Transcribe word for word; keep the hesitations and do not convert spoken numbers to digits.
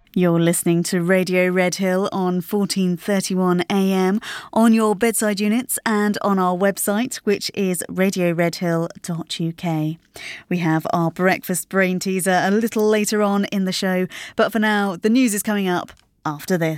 You're listening to Radio Redhill on fourteen thirty-one A M on your bedside units and on our website, which is radio redhill dot U K. We have our breakfast brain teaser a little later on in the show, but for now, the news is coming up after this.